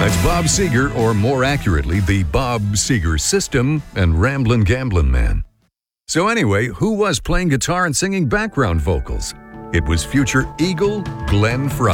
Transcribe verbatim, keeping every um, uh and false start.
That's Bob Seger, or more accurately, the Bob Seger System and Ramblin' Gamblin' Man. So anyway, who was playing guitar and singing background vocals? It was future Eagle Glenn Frey.